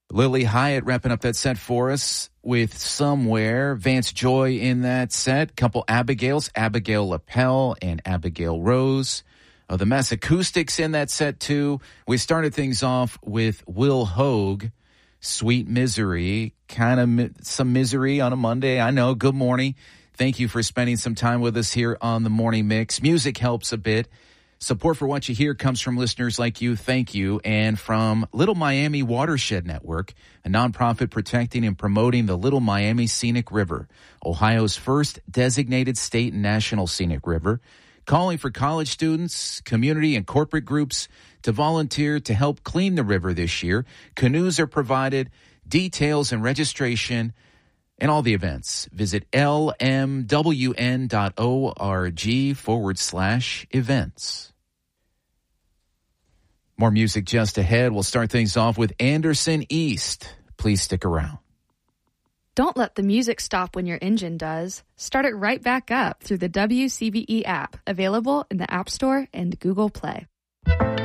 Lily Hyatt wrapping up that set for us with Somewhere. Vance Joy in that set. Couple Abigails, Abigail Lapel and Abigail Rose. The Mass Acoustics in that set too. We started things off with Will Hogue, Sweet Misery. Kind of some misery on a Monday. I know. Good morning. Thank you for spending some time with us here on the Morning Mix. Music helps a bit. Support for what you hear comes from listeners like you. Thank you. And from Little Miami Watershed Network, a nonprofit protecting and promoting the Little Miami Scenic River, Ohio's first designated state and national scenic river, calling for college students, community, and corporate groups to volunteer to help clean the river this year. Canoes are provided, details and registration, and all the events. Visit lmwn.org/events. More music just ahead. We'll start things off with Anderson East. Please stick around. Don't let the music stop when your engine does. Start it right back up through the WCBE app, available in the App Store and Google Play.